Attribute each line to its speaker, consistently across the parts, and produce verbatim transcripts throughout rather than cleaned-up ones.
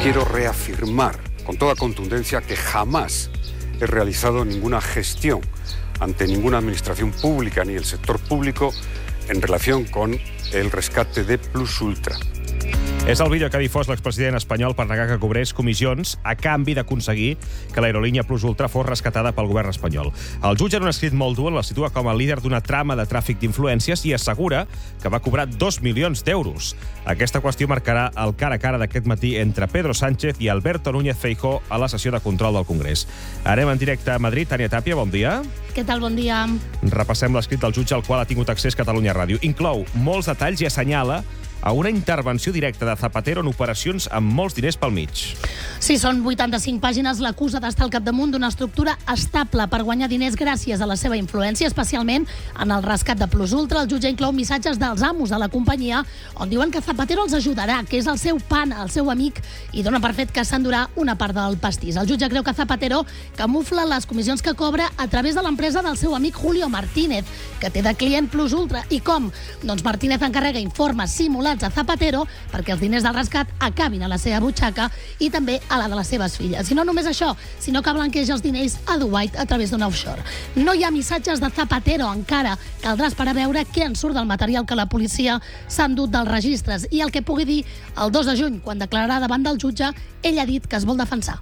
Speaker 1: quiero reafirmar con toda contundencia que jamás he realizado ninguna gestión ante ninguna administración pública ni el sector público en relación con el rescate de Plus Ultra.
Speaker 2: És el vídeo que ha difós l'expresident espanyol per negar que cobrés comissions a canvi d'aconseguir que l'aerolínia Plus Ultra fos rescatada pel govern espanyol. El jutge, en un escrit molt dur, la situa com a líder d'una trama de tràfic d'influències i assegura que va cobrar dos milions d'euros. Aquesta qüestió marcarà el cara a cara d'aquest matí entre Pedro Sánchez i Alberto Núñez Feijóo a la sessió de control del Congrés. Anem en directe a Madrid. Tània Tàpia, bon dia.
Speaker 3: Què tal? Bon dia.
Speaker 2: Repassem l'escrit del jutge al qual ha tingut accés Catalunya Ràdio. Inclou molts detalls i assenyala a una intervenció directa de Zapatero en operacions amb molts diners pel mig.
Speaker 3: Sí, són vuitanta-cinc pàgines. L'acusa d'estar al capdamunt d'una estructura estable per guanyar diners gràcies a la seva influència, especialment en el rescat de Plus Ultra. El jutge inclou missatges dels amos de la companyia on diuen que Zapatero els ajudarà, que és el seu pana, el seu amic, i dona per fet que s'endurà una part del pastís. El jutge creu que Zapatero camufla les comissions que cobra a través de l'empresa del seu amic Julio Martínez, que té de client Plus Ultra. I com? Doncs Martínez encarrega informes simulats a Zapatero perquè els diners del rescat acabin a la seva butxaca i també a la de les seves filles. I no només això, sinó que blanqueja els diners a Dubai a través d'un offshore. No hi ha missatges de Zapatero encara. Caldrà esperar a veure què en surt del material que la policia s'ha endut dels registres. I el que pugui dir el dos de juny, quan declararà davant del jutge, ell ha dit que es vol defensar.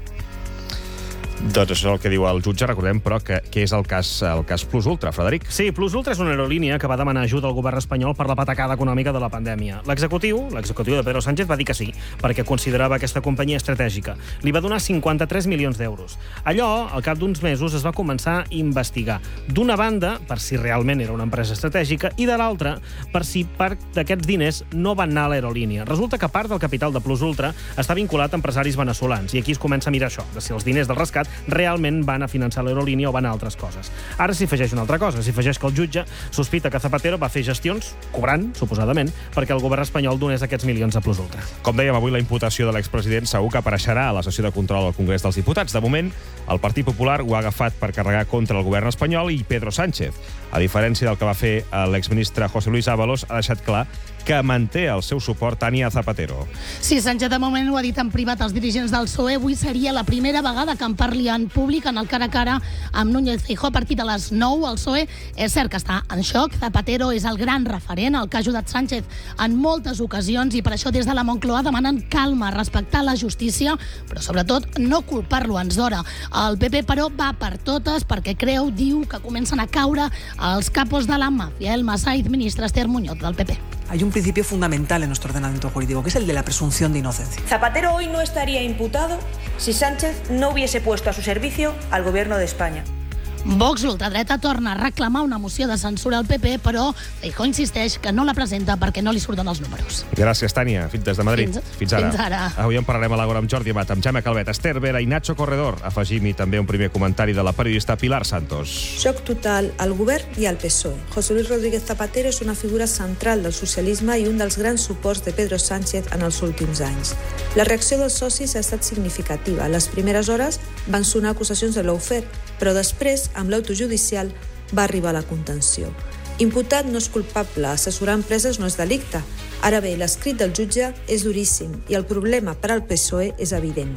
Speaker 2: Doncs això és el que diu el jutge. Recordem, però, que, que és el cas, el cas Plus Ultra. Frederic?
Speaker 4: Sí, Plus Ultra és una aerolínia que va demanar ajuda al govern espanyol per la patacada econòmica de la pandèmia. L'executiu, l'executiu de Pedro Sánchez, va dir que sí, perquè considerava aquesta companyia estratègica. Li va donar cinquanta-tres milions d'euros. Allò, al cap d'uns mesos, es va començar a investigar. D'una banda, per si realment era una empresa estratègica, i de l'altra, per si part d'aquests diners no van anar a l'aerolínia. Resulta que part del capital de Plus Ultra està vinculat a empresaris veneçolans, i aquí es comença a mirar això, de si els diners del rescat realment van a finançar l'aerolínia o van a altres coses. Ara s'hi afegeix una altra cosa, s'hi afegeix que el jutge sospita que Zapatero va fer gestions, cobrant, suposadament, perquè el govern espanyol donés aquests milions a Plus Ultra.
Speaker 2: Com dèiem, avui la imputació de l'expresident segur que apareixerà a la sessió de control al Congrés dels Diputats. De moment, el Partit Popular ho ha agafat per carregar contra el govern espanyol i Pedro Sánchez. A diferència del que va fer l'exministre José Luis Ábalos, ha deixat clar que manté el seu suport Tània Zapatero.
Speaker 3: Sí, Sánchez de moment ho ha dit en privat als dirigents del P S O E. Avui seria la primera vegada que en parli en públic en el cara a cara amb Núñez Feijóo a partir de les nou. El P S O E és cert que està en xoc. Zapatero és el gran referent, el que ha ajudat Sánchez en moltes ocasions, i per això des de la Moncloa demanen calma, respectar la justícia, però sobretot no culpar-lo ens d'hora. El P P, però, va per totes perquè creu, diu, que comencen a caure els capos de la màfia. El Masaiz, ministre Esther Muñoz, del P P.
Speaker 5: Hay un principio fundamental en nuestro ordenamiento jurídico, que es el de la presunción de inocencia.
Speaker 6: Zapatero hoy no estaría imputado si Sánchez no hubiese puesto a su servicio al Gobierno de España.
Speaker 3: Vox, l'ultradreta, torna a reclamar una moció de censura al P P, però Feijóo insisteix que no la presenta perquè no li surten els números.
Speaker 2: Gràcies, Tània. Fins des de Madrid.
Speaker 3: Fins,
Speaker 2: fins ara.
Speaker 3: Fins ara.
Speaker 2: Avui en parlarem a l'Agora amb Jordi Amat, amb Jaume Calvet, Esther Vera i Nacho Corredor. Afegim-hi també un primer comentari de la periodista Pilar Santos.
Speaker 7: Xoc total al govern i al P S O E. José Luis Rodríguez Zapatero és una figura central del socialisme i un dels grans suports de Pedro Sánchez en els últims anys. La reacció dels socis ha estat significativa. A les primeres hores van sonar acusacions de lawfare, però després, amb l'autojudicial, va arribar la contenció. Imputat no és culpable, assessorar empreses no és delicte. Ara bé, l'escrit del jutge és duríssim i el problema per al P S O E és evident.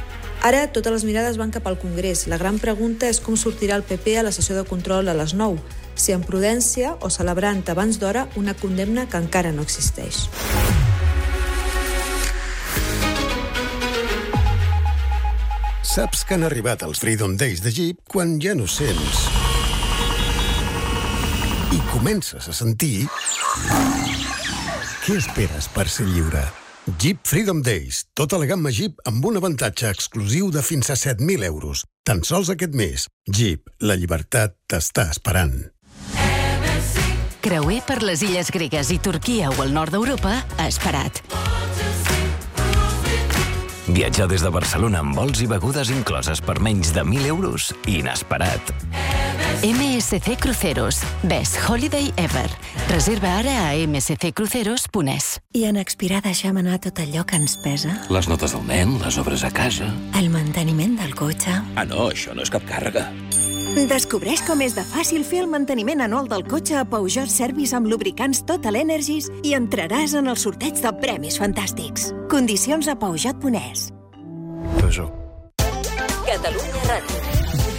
Speaker 7: Ara totes les mirades van cap al Congrés. La gran pregunta és com sortirà el P P a la sessió de control a les nou, si amb prudència o celebrant abans d'hora una condemna que encara no existeix.
Speaker 8: Saps que han arribat els Freedom Days de Jeep quan ja no sents i comences a sentir? Què esperes per ser lliure? Jeep Freedom Days, tota la gamma Jeep amb un avantatge exclusiu de fins a set mil euros. Tan sols aquest mes. Jeep, la llibertat t'està esperant.
Speaker 9: Creuer per les illes gregues i Turquia o el nord d'Europa ha esperat.
Speaker 10: Viatjar des de Barcelona amb vols i begudes incloses per menys de mil euros, inesperat.
Speaker 9: M S C Cruceros. Best Holiday Ever. Reserva ara a m s c cruceros punt e s.
Speaker 11: I en expirar deixem anar tot allò que ens pesa?
Speaker 12: Les notes del nen, les obres a casa...
Speaker 11: El manteniment del cotxe...
Speaker 12: Ah, no, això no és cap càrrega.
Speaker 11: Descobreix com és de fàcil fer el manteniment anual del cotxe a Peugeot Service amb lubricants Total Energies i entraràs en el sorteig de premis fantàstics. Condicions a peugeot punt es.
Speaker 8: Peugeot.
Speaker 9: Catalunya Ràdio.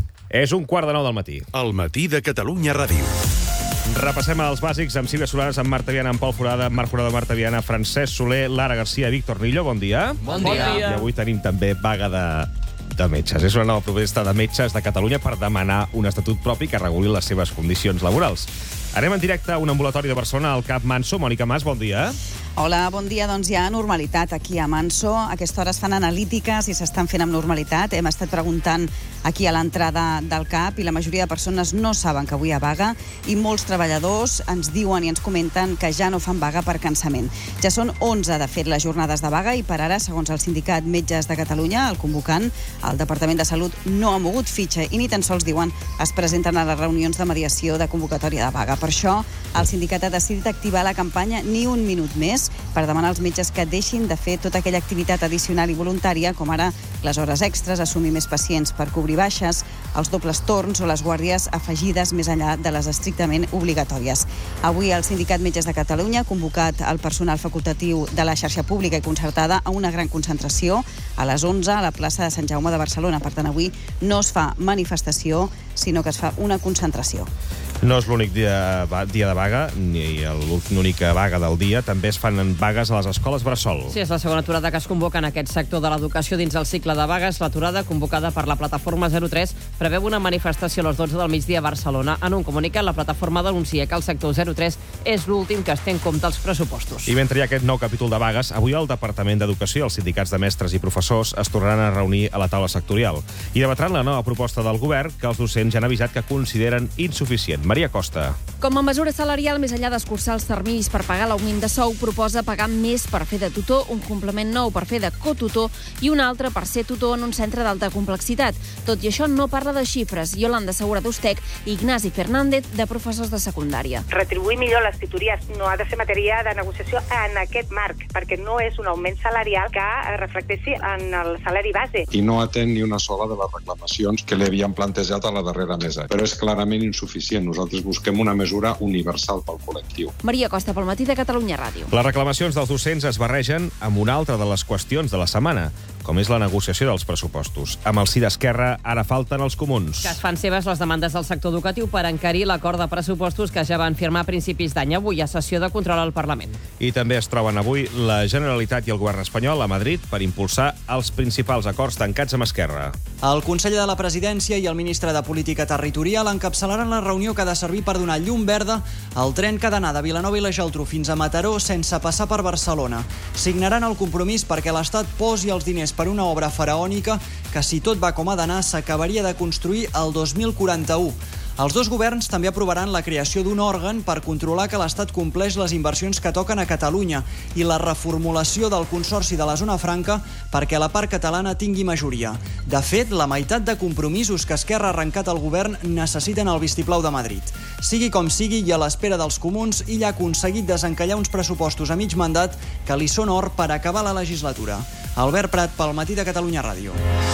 Speaker 2: És un quart de nou del matí.
Speaker 12: El matí de Catalunya Ràdio.
Speaker 2: Repassem els bàsics amb Sílvia Solanes, amb Marta Viana, amb Pol Forada, Marc Forada, Marta Viana, Francesc Soler, Lara Garcia, Víctor Nillo. Bon dia.
Speaker 13: Bon dia.
Speaker 2: I avui tenim també vaga de, de metges. És una nova protesta de metges de Catalunya per demanar un estatut propi que reguli les seves condicions laborals. Anem en directe a un ambulatori de Barcelona, al Cap Manso. Mònica Mas, bon dia.
Speaker 14: Hola, bon dia. Doncs hi ha normalitat aquí a Manso. A aquesta hora es fan analítiques i s'estan fent amb normalitat. Hem estat preguntant aquí a l'entrada del CAP i la majoria de persones no saben que avui hi ha vaga i molts treballadors ens diuen i ens comenten que ja no fan vaga per cansament. Ja són onze, de fet, les jornades de vaga i per ara, segons el sindicat Metges de Catalunya, el convocant, el Departament de Salut no ha mogut fitxa i ni tan sols, diuen, es presenten a les reunions de mediació de convocatòria de vaga. Per això, el sindicat ha decidit activar la campanya Ni un minut més per demanar als metges que deixin de fer tota aquella activitat addicional i voluntària, com ara les hores extres, assumir més pacients per cobrir baixes, els dobles torns o les guàrdies afegides més enllà de les estrictament obligatòries. Avui el Sindicat Metges de Catalunya ha convocat el personal facultatiu de la xarxa pública i concertada a una gran concentració a les onze a la plaça de Sant Jaume de Barcelona. Per tant, avui no es fa manifestació, sinó que es fa una concentració.
Speaker 2: No és l'únic dia, dia de vaga, ni l'única vaga del dia. També es fan vagues a les escoles bressol.
Speaker 13: Sí, és la segona aturada que es convoca en aquest sector de l'educació dins el cicle de vagues. L'aturada, convocada per la plataforma zero tres, preveu una manifestació a les dotze del migdia a Barcelona. En un comunicat, la plataforma denuncia que el sector zero tres és l'últim que es té en compte els pressupostos.
Speaker 2: I mentre hi ha aquest nou capítol de vagues, avui el Departament d'Educació, els sindicats de mestres i professors es tornaran a reunir a la taula sectorial i debatran la nova proposta del govern que els docents ja han avisat que consideren insuficient. Maria Costa.
Speaker 15: Com a mesura salarial, més enllà d'escurçar els terminis per pagar l'augment de sou, proposa pagar més per fer de tutor, un complement nou per fer de cotutor i un altre per ser tutor en un centre d'alta complexitat. Tot i això, no parla de xifres. Yolanda Segura d'Ustec i Ignasi Fernández, de professors de secundària.
Speaker 16: Retribuir millor les tutories no ha de ser matèria de negociació en aquest marc, perquè no és un augment salarial que reflecteixi en el salari base.
Speaker 17: I no atén ni una sola de les reclamacions que li havien plantejat a la darrera mesa. Però és clarament insuficient. Nosaltres busquem una mesura universal pel col·lectiu.
Speaker 15: Maria Costa, pel matí de Catalunya Ràdio.
Speaker 2: Les reclamacions dels docents es barregen amb una altra de les qüestions de la setmana, com és la negociació dels pressupostos. Amb el sí d'Esquerra, ara falten els comuns.
Speaker 13: Que es fan seves les demandes del sector educatiu per encarir l'acord de pressupostos que ja van firmar a principis d'any, avui a sessió de control al Parlament.
Speaker 2: I també es troben avui la Generalitat i el govern espanyol a Madrid per impulsar els principals acords tancats amb Esquerra.
Speaker 18: El conseller de la Presidència i el ministre de Política Territorial encapçalaran la reunió que ha de servir per donar llum verda al tren que ha d'anar de Vilanova i la Geltrú fins a Mataró sense passar per Barcelona. Signaran el compromís perquè l'Estat posi els diners per una obra faraònica que, si tot va com ha d'anar, s'acabaria de construir el dos mil quaranta-u. Els dos governs també aprovaran la creació d'un òrgan per controlar que l'Estat compleix les inversions que toquen a Catalunya i la reformulació del Consorci de la Zona Franca perquè la part catalana tingui majoria. De fet, la meitat de compromisos que Esquerra ha arrencat al govern necessiten el vistiplau de Madrid. Sigui com sigui, i a l'espera dels comuns, ell ha aconseguit desencallar uns pressupostos a mig mandat que li són or per acabar la legislatura. Albert Prat, pel matí de Catalunya Ràdio.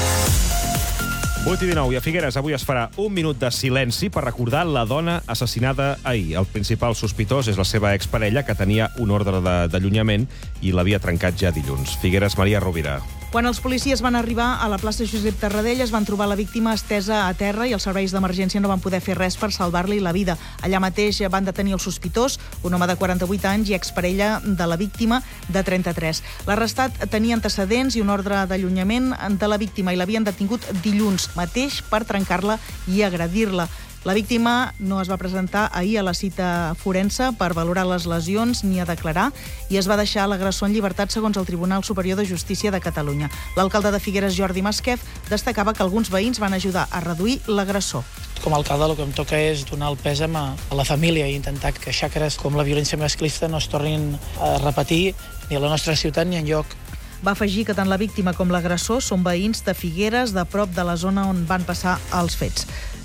Speaker 2: vuit i dinou, i a Figueres avui es farà un minut de silenci per recordar la dona assassinada ahir. El principal sospitós és la seva exparella, que tenia un ordre d'allunyament i l'havia trencat ja dilluns. Figueres, Maria Rovira.
Speaker 19: Quan els policies van arribar a la plaça Josep Tarradellas, van trobar la víctima estesa a terra i els serveis d'emergència no van poder fer res per salvar-li la vida. Allà mateix van detenir el sospitós, un home de quaranta-vuit anys i exparella de la víctima de trenta-tres. L'arrestat tenia antecedents i un ordre d'allunyament de la víctima i l'havien detingut dilluns mateix per trencar-la i agredir-la. La víctima no es va presentar ahir a la cita forense per valorar les lesions ni a declarar i es va deixar l'agressor en llibertat segons el Tribunal Superior de Justícia de Catalunya. L'alcalde de Figueres, Jordi Masquef, destacava que alguns veïns van ajudar a reduir l'agressor.
Speaker 20: Com a alcalde el que em toca és donar el pèsam a la família i intentar que xacres com la violència masclista no es tornin a repetir ni a la nostra ciutat ni enlloc.
Speaker 19: Va afegir que tant la víctima com l'agressor són veïns de Figueres, de prop de la zona on van passar els fets.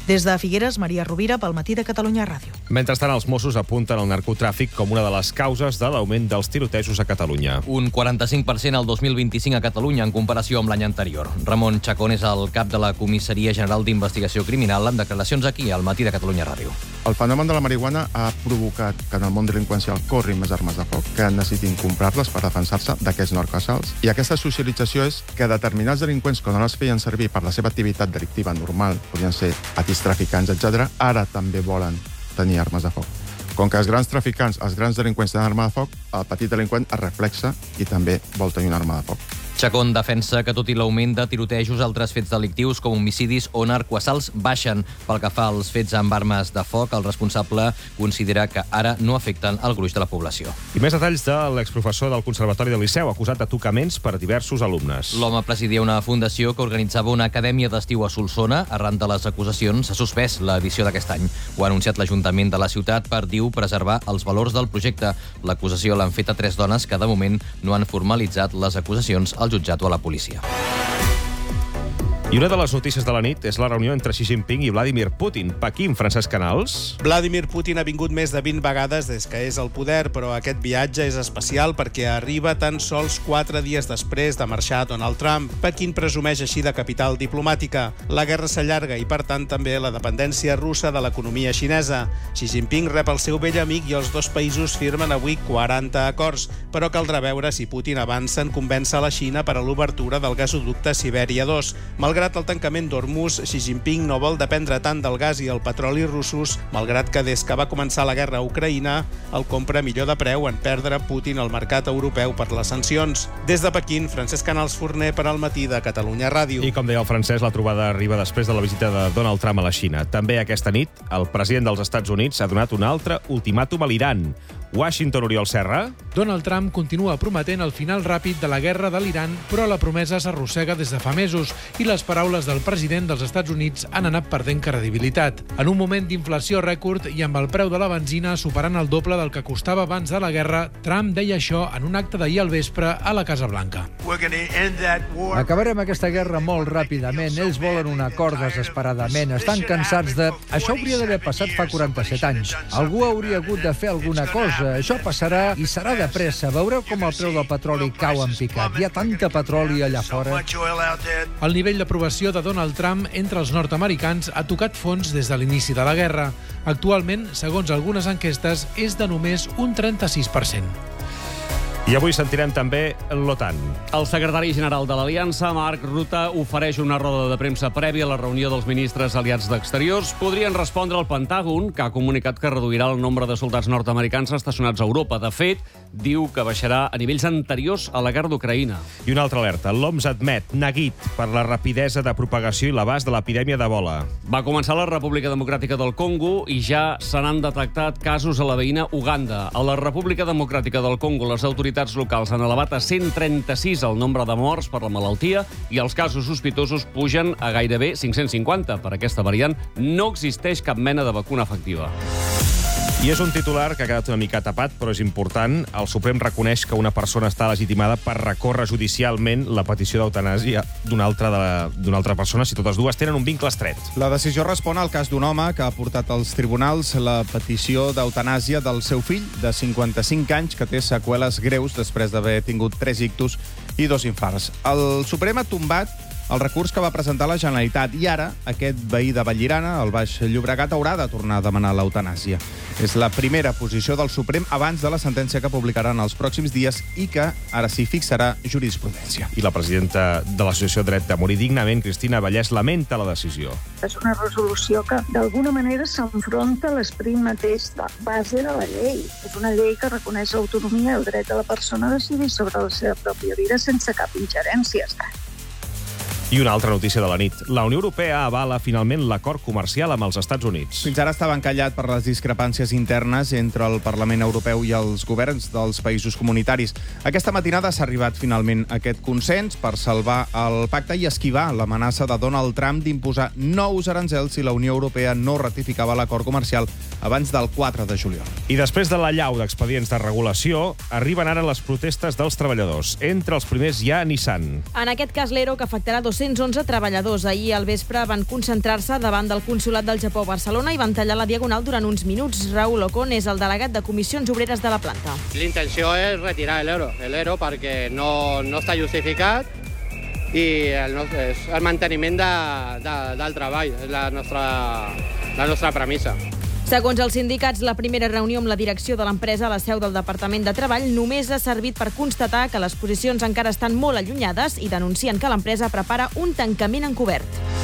Speaker 19: Des de Figueres, Maria Rovira, pel Matí de Catalunya Ràdio.
Speaker 2: Mentrestant, els Mossos apunten el narcotràfic com una de les causes de l'augment dels tirotejos a Catalunya.
Speaker 21: Un quaranta-cinc per cent el dos mil vint-i-cinc a Catalunya en comparació amb l'any anterior. Ramon Chacón és el cap de la Comissaria General d'Investigació Criminal amb declaracions aquí al Matí de Catalunya Ràdio.
Speaker 22: El fenomen de la marihuana ha provocat que en el món delinqüencial corrin més armes de foc, que necessitin comprar-les per defensar-se d'aquests narcoassalts. I aquesta socialització és que determinats delinqüents, que no les feien servir per la seva activitat delictiva normal, podien ser petits traficants, etcètera, ara també volen tenir armes de foc. Com que els grans traficants, els grans delinqüents tenen arma de foc, el petit delinqüent es reflexa i també vol tenir una arma de foc.
Speaker 21: Chacón defensa que tot i l'augment de tirotejos, altres fets delictius com homicidis o narcoassalts baixen. Pel que fa als fets amb armes de foc, el responsable considera que ara no afecten el gruix de la població.
Speaker 2: I més detalls de l'exprofessor del Conservatori del Liceu, acusat de tocaments per diversos alumnes.
Speaker 21: L'home presidia una fundació que organitzava una acadèmia d'estiu a Solsona. Arran de les acusacions, s'ha suspès l'edició d'aquest any. Ho ha anunciat l'Ajuntament de la ciutat per, diu, preservar els valors del projecte. L'acusació l'han fet a tres dones que, de moment, no han formalitzat les acusacions al jutjat o a la policia.
Speaker 2: I una de les notícies de la nit és la reunió entre Xi Jinping i Vladimir Putin. Pequín, Francesc Canals.
Speaker 23: Vladimir Putin ha vingut més de vint vegades des que és al poder, però aquest viatge és especial perquè arriba tan sols quatre dies després de marxar Donald Trump. Pequín presumeix així de capital diplomàtica. La guerra s'allarga i, per tant, també la dependència russa de l'economia xinesa. Xi Jinping rep el seu vell amic i els dos països firmen avui quaranta acords, però caldrà veure si Putin avança en convèncer la Xina per a l'obertura del gasoducte Sibèria dos. Malgrat Malgrat el tancament d'Hormuz, Xi Jinping no vol dependre tant del gas i el petroli russos, malgrat que des que va començar la guerra a Ucraïna el compra millor de preu en perdre Putin al mercat europeu per les sancions. Des de Pequín, Francesc Canals Forner per al Matí de Catalunya Ràdio.
Speaker 2: I com deia el Francesc, la trobada arriba després de la visita de Donald Trump a la Xina. També aquesta nit, el president dels Estats Units ha donat un altre ultimàtum a l'Iran. Washington, Oriol Serra.
Speaker 24: Donald Trump continua prometent el final ràpid de la guerra de l'Iran, però la promesa s'arrossega des de fa mesos i les paraules del president dels Estats Units han anat perdent credibilitat. En un moment d'inflació rècord i amb el preu de la benzina superant el doble del que costava abans de la guerra, Trump deia això en un acte d'ahir al vespre a la Casa Blanca.
Speaker 25: Acabarem aquesta guerra molt ràpidament. Ells volen un acord desesperadament. Estan cansats de... Això hauria d'haver passat fa quaranta-set anys. Algú hauria hagut de fer alguna cosa. Això passarà i serà de pressa. Veureu com el preu del petroli cau en picat. Hi ha tanta petroli allà fora.
Speaker 24: El nivell d'aprovació de Donald Trump entre els nord-americans ha tocat fons des de l'inici de la guerra. Actualment, segons algunes enquestes, és de només un trenta-sis per cent.
Speaker 2: I avui sentirem també l'OTAN.
Speaker 26: El secretari general de l'Aliança, Marc Rutte, ofereix una roda de premsa prèvia a la reunió dels ministres aliats d'Exteriors. Podrien respondre al Pentàgon, que ha comunicat que reduirà el nombre de soldats nord-americans estacionats a Europa. De fet, diu que baixarà a nivells anteriors a la guerra d'Ucraïna.
Speaker 2: I una altra alerta. L'O M S admet neguit per la rapidesa de propagació i l'abast de l'epidèmia d'Ebola.
Speaker 26: Va començar a la República Democràtica del Congo i ja se n'han detectat casos a la veïna Uganda. A la República Democràtica del Congo, les autoritats locals han elevat a cent trenta-sis el nombre de morts per la malaltia i els casos sospitosos pugen a gairebé cinc-cents cinquanta. Per aquesta variant no existeix cap mena de vacuna efectiva.
Speaker 2: I és un titular que ha quedat una mica tapat, però és important. El Suprem reconeix que una persona està legitimada per recórrer judicialment la petició d'eutanàsia d'una altra, de, d'una altra persona si totes dues tenen un vincle estret.
Speaker 27: La decisió respon al cas d'un home que ha portat als tribunals la petició d'eutanàsia del seu fill, de cinquanta-cinc anys, que té seqüeles greus després d'haver tingut tres ictus i dos infarts. El Suprem ha tombat el recurs que va presentar la Generalitat i ara aquest veí de Vallirana, el Baix Llobregat, haurà de tornar a demanar l'eutanàsia. És la primera posició del Suprem abans de la sentència que publicaran els pròxims dies i que ara sí fixarà jurisprudència.
Speaker 2: I la presidenta de l'Associació Dret a Morir Dignament, Cristina Vallès, lamenta la decisió.
Speaker 28: És una resolució que d'alguna manera s'enfronta a l'esperit mateix de base de la llei. És una llei que reconeix l'autonomia i el dret de la persona a decidir sobre la seva pròpia vida sense cap ingerència.
Speaker 2: I una altra notícia de la nit. La Unió Europea avala finalment l'acord comercial amb els Estats Units.
Speaker 27: Fins ara estava encallat per les discrepàncies internes entre el Parlament Europeu i els governs dels països comunitaris. Aquesta matinada s'ha arribat finalment a aquest consens per salvar el pacte i esquivar l'amenaça de Donald Trump d'imposar nous aranzels si la Unió Europea no ratificava l'acord comercial abans del quatre de juliol.
Speaker 2: I després de l'allau d'expedients de regulació, arriben ara les protestes dels treballadors. Entre els primers hi ha Nissan.
Speaker 29: En aquest cas, l'E R O, que afectarà dos
Speaker 15: dos-cents onze treballadors. Ahir al vespre van concentrar-se davant del Consolat del Japó a Barcelona i van tallar la diagonal durant uns minuts. Raúl Ocon és el delegat de Comissions Obreres de la planta.
Speaker 1: L'intenció és retirar l'euro, l'euro perquè no, no està justificat i el, és el manteniment de, de, del treball, és la nostra, la nostra premissa.
Speaker 15: Segons els sindicats, la primera reunió amb la direcció de l'empresa a la seu del Departament de Treball només ha servit per constatar que les posicions encara estan molt allunyades i denuncien que l'empresa prepara un tancament encobert.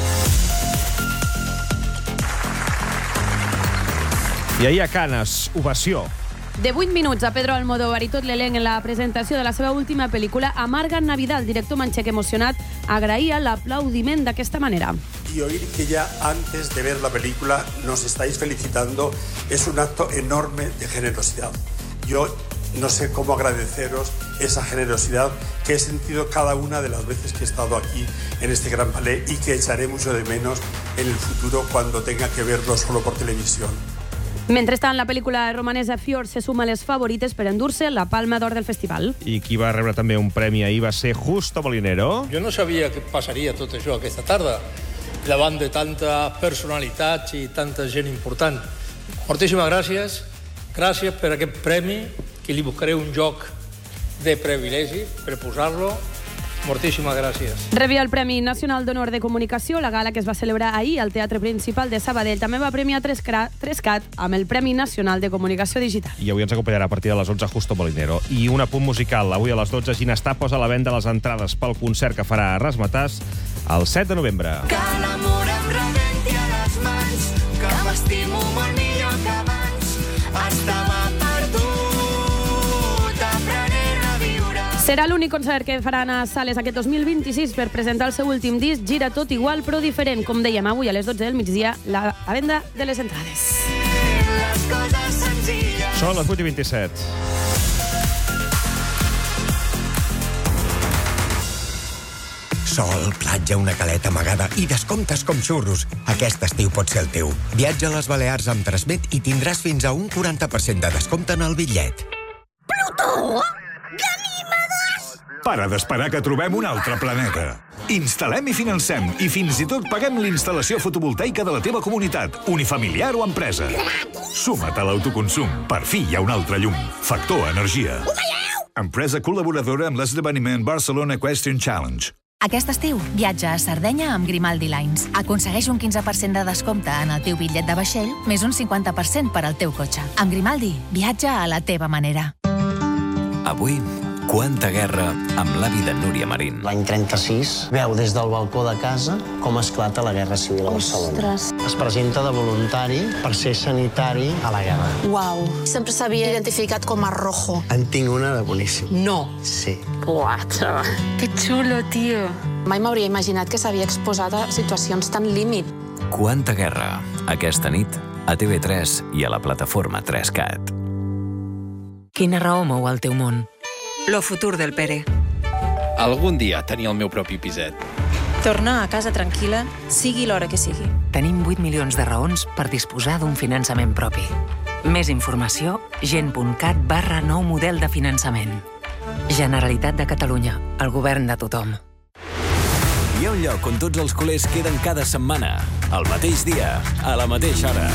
Speaker 2: I ahir a Canes, ovació.
Speaker 3: De vuit minuts a Pedro Almodóvar i tot l'elenc en la presentació de la seva última pel·lícula, Amarga Navidad, el director manxec emocionat, agraïa l'aplaudiment d'aquesta manera.
Speaker 4: Y oír que ya antes de ver la película nos estáis felicitando es un acto enorme de generosidad. Yo no sé cómo agradeceros esa generosidad que he sentido cada una de las veces que he estado aquí en este gran palais y que echaré mucho de menos en el futuro cuando tenga que verlo solo por televisión.
Speaker 3: Mentrestant, la pel·lícula romanesa Fior se suma a les favorites per endur-se la Palma d'Or del festival.
Speaker 2: I qui va rebre també un premi ahir va ser Justo Molinero.
Speaker 5: Jo no sabia que passaria tot això aquesta tarda, davant de tantes personalitats i tanta gent important. Moltíssimes gràcies. Gràcies per aquest premi, que li buscaré un joc de privilegi per posar-lo. Moltíssimes gràcies.
Speaker 3: Rebia el Premi Nacional d'Honor de Comunicació, la gala que es va celebrar ahir al Teatre Principal de Sabadell. També va premiar Trescat amb el Premi Nacional de Comunicació Digital.
Speaker 2: I avui ens acompanyarà a partir de les onze Justo Molinero. I un apunt musical. Avui a les dotze Ginestar posa a la venda les entrades pel concert que farà a Razzmatazz el set de novembre.
Speaker 6: Que l'amor em rebenti a les mans, que m'estimo molt millor que abans. Estava perdut, aprenent a viure.
Speaker 3: Serà l'únic concert que faran a sales aquest dos mil vint-i-sis per presentar el seu últim disc, Gira tot igual però diferent. Com dèiem, avui a les dotze del migdia, la venda de les entrades.
Speaker 6: Les coses senzilles.
Speaker 2: Són les vuit i vint-i-set.
Speaker 7: Sol, platja, una caleta amagada i descomptes com xurros. Aquest estiu pot ser el teu. Viatja a les Balears amb Transmet i tindràs fins a un quaranta per cent de descompte en el bitllet.
Speaker 6: Plutó? Ganímedes?
Speaker 10: Para d'esperar que trobem un altre planeta. Instal·lem i financem i fins i tot paguem l'instal·lació fotovoltaica de la teva comunitat, unifamiliar o empresa. Suma't a l'autoconsum. Per fi hi ha un altre llum. Factor Energia. Empresa col·laboradora amb l'esdeveniment Barcelona Equestrian Challenge.
Speaker 11: Aquest estiu, viatja a Sardenya amb Grimaldi Lines. Aconsegueix un quinze per cent de descompte en el teu bitllet de vaixell, més un cinquanta per cent per al teu cotxe. Amb Grimaldi, viatja a la teva manera.
Speaker 29: Avui, quanta guerra amb l'avi de Núria Marín.
Speaker 30: L'any trenta-sis veu des del balcó de casa com esclata la Guerra Civil a Barcelona.
Speaker 11: Ostres.
Speaker 30: Es presenta de voluntari per ser sanitari a la guerra.
Speaker 11: Uau, sempre s'havia identificat com a rojo.
Speaker 30: En tinc una de boníssim.
Speaker 11: No.
Speaker 30: Sí.
Speaker 11: Quatre. Que xulo, tio. Mai m'hauria imaginat que s'havia exposat a situacions tan límit.
Speaker 29: Quanta guerra, aquesta nit, a T V tres i a la plataforma tres cat.
Speaker 31: Quina raó mou el teu món? Lo futur del Pere.
Speaker 32: Algun dia tenir el meu propi piset.
Speaker 31: Tornar a casa tranquil·la, sigui l'hora que sigui. Tenim vuit milions de raons per disposar d'un finançament propi. Més informació, gent.cat barra nou model de finançament. Generalitat de Catalunya, el govern de tothom.
Speaker 29: Hi ha un lloc on tots els culers queden cada setmana, al mateix dia, a la mateixa hora.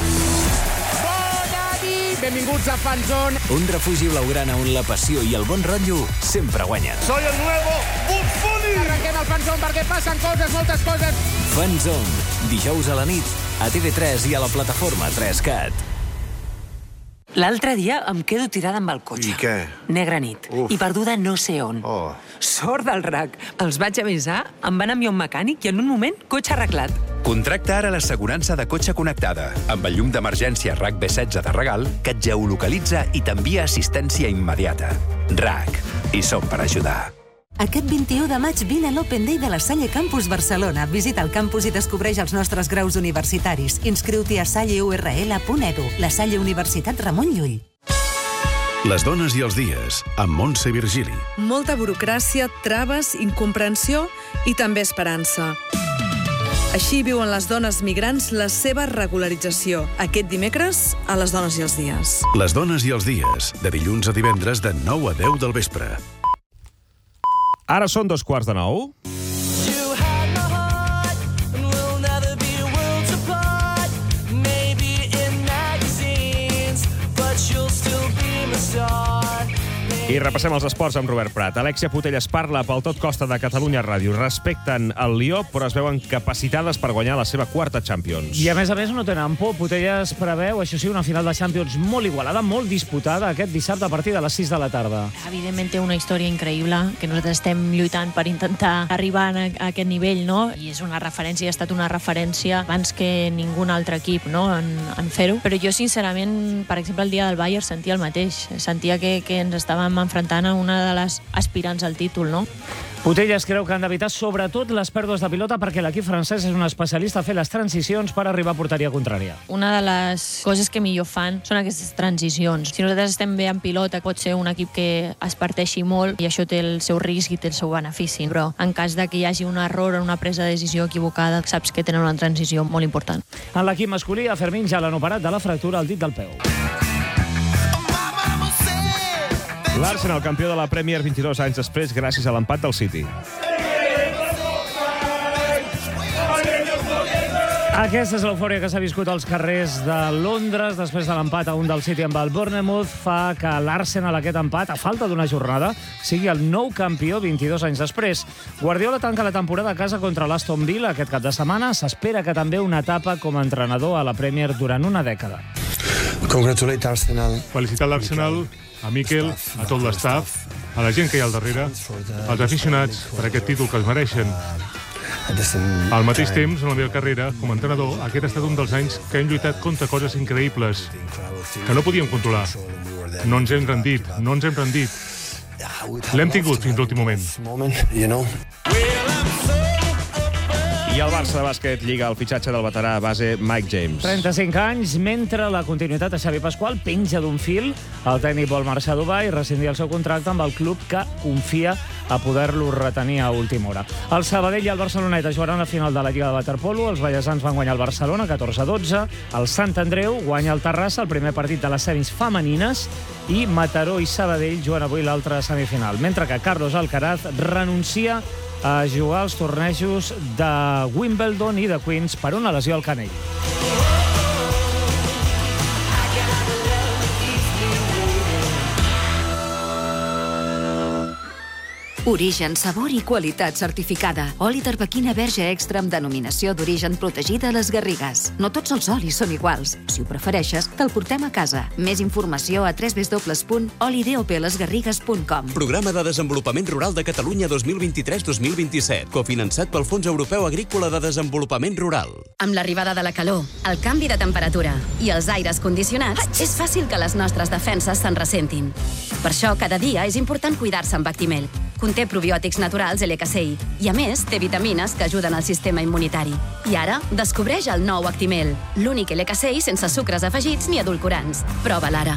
Speaker 33: Benvinguts a Fanzone.
Speaker 29: Un refugi blaugrana on la passió i el bon rotllo sempre guanyen.
Speaker 33: Soy el nuevo Bugs Bunny. Arrenquem el Fanzone perquè passen coses, moltes coses.
Speaker 29: Fanzone, dijous a la nit, a T V tres i a la plataforma tres cat.
Speaker 31: L'altre dia em quedo tirada amb el cotxe.
Speaker 10: I què?
Speaker 31: Negra nit.
Speaker 10: Uf.
Speaker 31: I perduda no sé on.
Speaker 10: Oh.
Speaker 31: Sort del rac. Els vaig avisar, em van enviar un mecànic i en un moment, cotxe arreglat.
Speaker 12: Contracta ara l'assegurança de cotxe connectada, amb el llum d'emergència RAC B setze de regal, que et geolocalitza i t'envia assistència immediata. RAC. I som per ajudar.
Speaker 34: Aquest vint-i-u de maig vine a l'Open Day de la Salle Campus Barcelona. Visita el campus i descobreix els nostres graus universitaris. Inscriu-t'hi a salle u erre ele punt edu. La Salle Universitat Ramon Llull.
Speaker 12: Les dones i els dies, amb Montse Virgili.
Speaker 35: Molta burocràcia, traves, incomprensió i també esperança. Així viuen les dones migrants la seva regularització. Aquest dimecres, a Les dones i els dies.
Speaker 12: Les dones i els dies, de dilluns a divendres de nou a deu del vespre.
Speaker 2: Ara són dos quarts de nou. I repassem els esports amb Robert Prat. Alexia Putellas parla pel Tot Costa de Catalunya Ràdio. Respecten el Lió, però es veuen capacitades per guanyar la seva quarta Champions.
Speaker 8: I a més a més no tenen por. Putellas preveu, això sí, una final de Champions molt igualada, molt disputada aquest dissabte a partir de les sis de la tarda.
Speaker 9: Evidentment té una història increïble, que nosaltres estem lluitant per intentar arribar a aquest nivell, no? I és una referència, ha estat una referència abans que ningú altre equip, no?, en, en fer-ho. Però jo, sincerament, per exemple, el dia del Bayern sentia el mateix. Sentia que, que ens estàvem enfrontant a una de les aspirants al títol, no?
Speaker 8: Putellas creu que han d'evitar sobretot les pèrdues de pilota perquè l'equip francès és un especialista a fer les transicions per arribar a porteria contrària.
Speaker 9: Una de les coses que millor fan són aquestes transicions. Si nosaltres estem bé en pilota, pot ser un equip que es parteixi molt i això té el seu risc i té el seu benefici. Però en cas de que hi hagi un error o una presa de decisió equivocada, saps que tenen una transició molt important.
Speaker 8: En l'equip masculí, a Fermín ja l'han operat de la fractura al dit del peu.
Speaker 2: L'Arsenal, campió de la Premier vint-i-dos anys després, gràcies a l'empat del City.
Speaker 8: Aquesta és l'eufòria que s'ha viscut als carrers de Londres després de l'empat a un del City amb el Bournemouth. Fa que l'Arsenal, aquest empat, a falta d'una jornada, sigui el nou campió vint-i-dos anys després. Guardiola tanca la temporada a casa contra l'Aston Villa aquest cap de setmana. S'espera que també una etapa com a entrenador a la Premier durant una dècada.
Speaker 13: Congratulate Arsenal.
Speaker 14: Felicitar l'Arsenal, a Mikel, a tot l'estaf, a la gent que hi ha al darrere, als aficionats per aquest títol que es mereixen. Al mateix temps, en la meva carrera, com a entrenador, aquest ha estat un dels anys que hem lluitat contra coses increïbles que no podíem controlar. No ens hem rendit, no ens hem rendit. L'hem tingut fins l'últim moment.
Speaker 2: I el Barça de bàsquet lliga el fitxatge del veterà base Mike James.
Speaker 8: trenta-cinc anys, mentre la continuïtat de Xavi Pasqual penja d'un fil. El tècnic vol marxar a Dubai i rescindir el seu contracte amb el club que confia a poder-lo retenir a última hora. El Sabadell i el Barceloneta jugaran la final de la Lliga de Waterpolo. Els ballesans van guanyar el Barcelona catorze a dotze. El Sant Andreu guanya el Terrassa, el primer partit de les semis femenines. I Mataró i Sabadell juguen avui l'altra semifinal. Mentre que Carlos Alcaraz renuncia a jugar als tornejos de Wimbledon i de Queens per una lesió al canell.
Speaker 16: Origen, sabor i qualitat certificada. Oli d'arbequina verge extra amb denominació d'origen protegida a les Garrigues. No tots els olis són iguals. Si ho prefereixes, te'l portem a casa. Més informació a w w w punt oli d o p les garrigues punt com.
Speaker 17: Programa de Desenvolupament Rural de Catalunya dos mil vint-i-tres dos mil vint-i-set, cofinançat pel Fons Europeu Agrícola de Desenvolupament Rural.
Speaker 16: Amb l'arribada de la calor, el canvi de temperatura i els aires condicionats, és fàcil que les nostres defenses se'n ressentin. Per això, cada dia és important cuidar-se amb Actimel. Conté probiòtics naturals L K C I i, a més, té vitamines que ajuden al sistema immunitari. I ara, descobreix el nou Actimel, l'únic L K C I sense sucres afegits ni edulcorants. Prova-la ara.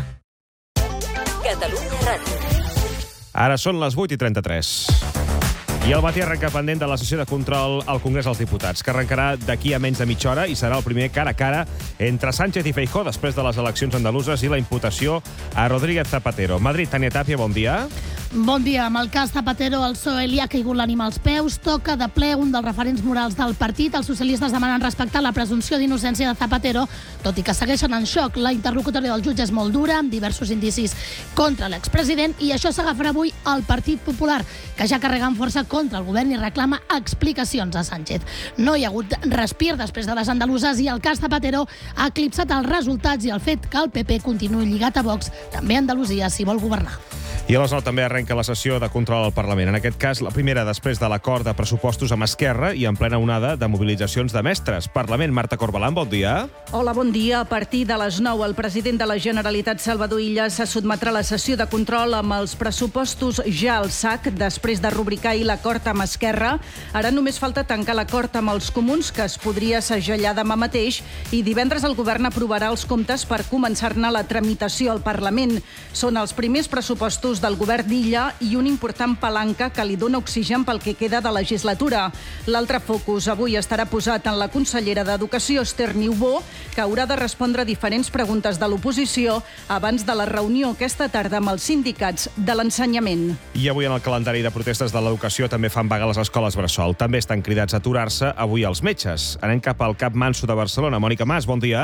Speaker 2: Catalunya Ràdio. Ara són les vuit i trenta-tres. I el matí arrenca pendent de la sessió de control al Congrés dels Diputats, que arrencarà d'aquí a menys de mitja hora i serà el primer cara a cara entre Sánchez i Feijóo després de les eleccions andaluses i la imputació a Rodríguez Zapatero. Madrid, Tània Tàpia, bon dia.
Speaker 18: Bon dia. Amb el cas Zapatero, el P S O E li ha caigut l'ànima als peus. Toca de ple un dels referents morals del partit. Els socialistes demanen respectar la presumpció d'innocència de Zapatero, tot i que segueixen en xoc. La interlocutòria del jutge és molt dura, amb diversos indicis contra l'expresident, i això s'agafarà avui al Partit Popular, que ja carrega amb força contra el govern i reclama explicacions a Sánchez. No hi ha hagut respir després de les andaluses i el cas Zapatero ha eclipsat els resultats i el fet que el P P continuï lligat a Vox, també a Andalusia, si vol governar.
Speaker 2: I a les nou també arrenca la sessió de control al Parlament. En aquest cas, la primera després de l'acord de pressupostos amb Esquerra i en plena onada de mobilitzacions de mestres. Parlament, Marta Corbalán, bon dia.
Speaker 19: Hola, bon dia. A partir de les nou, el president de la Generalitat, Salvador Illa, se sotmetrà a la sessió de control amb els pressupostos ja al sac, després de rubricar ahir l'acord amb Esquerra. Ara només falta tancar l'acord amb els comuns, que es podria segellar demà mateix, i divendres el govern aprovarà els comptes per començar-ne la tramitació al Parlament. Són els primers pressupostos del govern d'Illa i una important palanca que li dona oxigen pel que queda de legislatura. L'altre focus avui estarà posat en la consellera d'Educació, Esther Niubó, que haurà de respondre a diferents preguntes de l'oposició abans de la reunió aquesta tarda amb els sindicats de l'ensenyament.
Speaker 2: I avui en el calendari de protestes de l'educació també fan vaga les escoles bressol. També estan cridats a aturar-se avui els metges. Anem cap al Cap Manso de Barcelona. Mònica Mas, bon dia.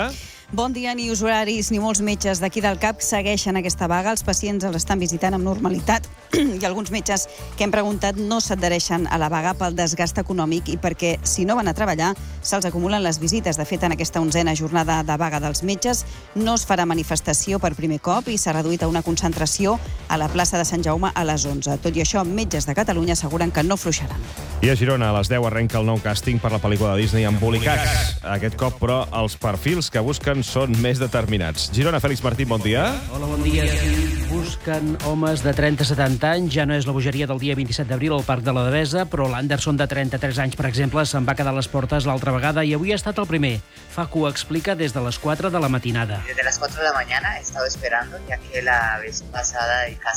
Speaker 1: Bon dia, ni usuaris ni molts metges d'aquí del C A P segueixen aquesta vaga. Els pacients els estan visitant amb normalitat i alguns metges que hem preguntat no s'adhereixen a la vaga pel desgast econòmic i perquè, si no van a treballar, se'ls acumulen les visites. De fet, en aquesta onzena jornada de vaga dels metges no es farà manifestació per primer cop i s'ha reduït a una concentració a la plaça de Sant Jaume a les onze. Tot i això, metges de Catalunya asseguren que no fluixaran.
Speaker 2: I a Girona, a les deu, arrenca el nou càsting per la pel·lícula de Disney Embolicats. Aquest cop, però, els perfils que busquen són més determinats. Girona, Fèlix Martín, bon dia.
Speaker 3: Hola, bon dia. Busquen homes de trenta a setanta anys. Ja no és la bogeria del dia vint-i-set d'abril al Parc de la Devesa, però l'Anderson, de trenta-tres anys, per exemple, se'n va quedar a les portes l'altra vegada i avui ha estat el primer. Facu ho explica des de les quatre de la matinada.
Speaker 4: Desde las cuatro de la mañana he estado esperando, ya que la vez pasada casi